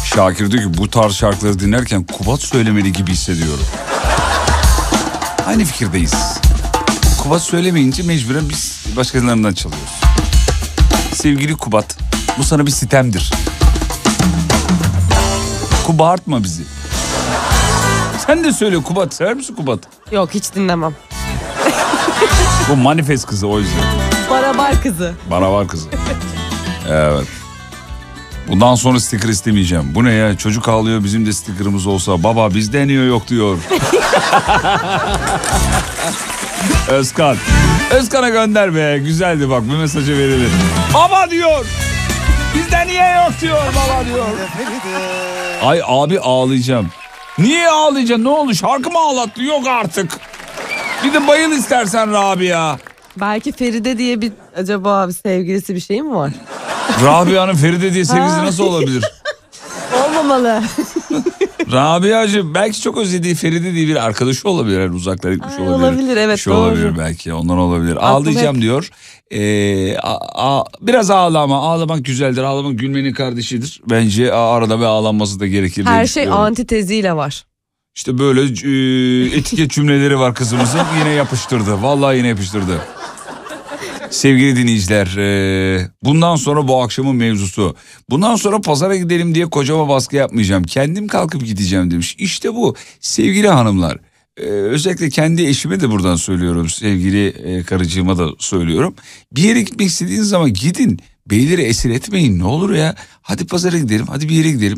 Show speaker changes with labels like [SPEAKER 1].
[SPEAKER 1] Şakir diyor ki bu tarz şarkıları dinlerken Kubat söylemeli gibi hissediyorum. Aynı fikirdeyiz. Kubat söylemeyince mecburen biz başkalarından çalıyoruz. Sevgili Kubat, bu sana bir sitemdir. Kubartma bizi. Sen de söyle Kubat, sever misin Kubat?
[SPEAKER 2] Yok, hiç dinlemem.
[SPEAKER 1] Bu manifest kızı o yüzden.
[SPEAKER 2] Barabar kızı.
[SPEAKER 1] Barabar kızı. Evet. Bundan sonra sticker istemeyeceğim. Bu ne ya? Çocuk ağlıyor, bizim de stickerımız olsa. Baba bizde niye yok diyor. Özkan. Özkan'a gönder be. Güzeldi bak, bir mesajı verilir. Baba diyor. Bizde niye yok diyor baba diyor. Ay abi ağlayacağım. Niye ağlayacaksın? Ne oldu? Şarkı mı ağlattı? Yok artık. Bir de bayıl istersen Rabia.
[SPEAKER 2] Belki Feride diye bir acaba bir sevgilisi bir şey mi var?
[SPEAKER 1] Rabia'nın Feride diye sevgilisi nasıl olabilir?
[SPEAKER 2] Olmamalı.
[SPEAKER 1] Rabia'cığım belki çok özlediği Feride diye bir arkadaşı olabilir. Yani uzaklara gitmiş olabilir.
[SPEAKER 2] Olabilir, evet,
[SPEAKER 1] Bir şey
[SPEAKER 2] doğru.
[SPEAKER 1] olabilir belki, ondan olabilir. Ağlayacağım
[SPEAKER 2] hep...
[SPEAKER 1] diyor. Biraz ağlama. Ağlamak güzeldir. Ağlamak gülmenin kardeşidir. Bence arada bir ağlanması da gerekir.
[SPEAKER 2] Her şey antiteziyle var.
[SPEAKER 1] İşte böyle etiket cümleleri var kızımızın. Yine yapıştırdı. Vallahi yine yapıştırdı. Sevgili dinleyiciler, bundan sonra bu akşamın mevzusu. Bundan sonra pazara gidelim diye kocama baskı yapmayacağım. Kendim kalkıp gideceğim demiş. İşte bu sevgili hanımlar. Özellikle kendi eşime de buradan söylüyorum. Sevgili karıcığıma da söylüyorum. Bir yere gitmek istediğiniz zaman gidin. Beyleri esir etmeyin ne olur ya. Hadi pazara gidelim, hadi bir yere gidelim.